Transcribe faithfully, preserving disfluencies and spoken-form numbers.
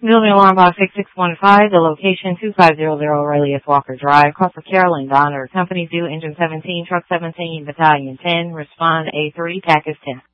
Building alarm box six six one five, the location two five zero zero Aurelius Walker Drive, call for Carolyn Donner, company due engine seventeen, truck seventeen, battalion ten, respond A three, T A C is ten.